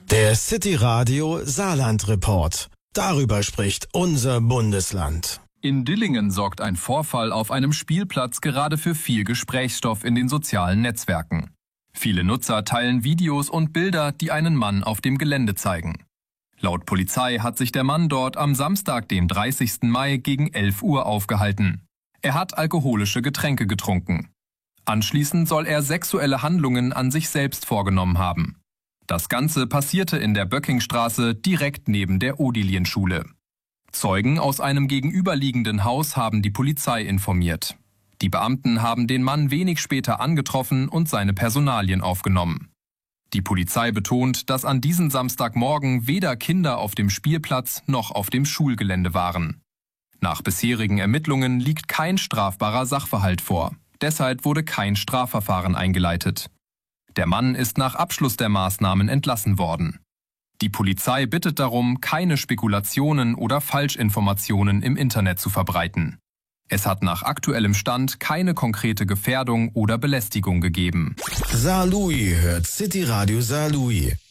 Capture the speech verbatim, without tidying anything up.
Der City Radio Saarland Report. Darüber spricht unser Bundesland. In Dillingen sorgt ein Vorfall auf einem Spielplatz gerade für viel Gesprächsstoff in den sozialen Netzwerken. Viele Nutzer teilen Videos und Bilder, die einen Mann auf dem Gelände zeigen. Laut Polizei hat sich der Mann dort am Samstag, dem dreißigsten Mai, gegen elf Uhr aufgehalten. Er hat alkoholische Getränke getrunken. Anschließend soll er sexuelle Handlungen an sich selbst vorgenommen haben. Das Ganze passierte in der Böckingstraße direkt neben der Odilien-Schule. Zeugen aus einem gegenüberliegenden Haus haben die Polizei informiert. Die Beamten haben den Mann wenig später angetroffen und seine Personalien aufgenommen. Die Polizei betont, dass an diesem Samstagmorgen weder Kinder auf dem Spielplatz noch auf dem Schulgelände waren. Nach bisherigen Ermittlungen liegt kein strafbarer Sachverhalt vor. Deshalb wurde kein Strafverfahren eingeleitet. Der Mann ist nach Abschluss der Maßnahmen entlassen worden. Die Polizei bittet darum, keine Spekulationen oder Falschinformationen im Internet zu verbreiten. Es hat nach aktuellem Stand keine konkrete Gefährdung oder Belästigung gegeben. Saarlouis hört City Radio Saarlouis.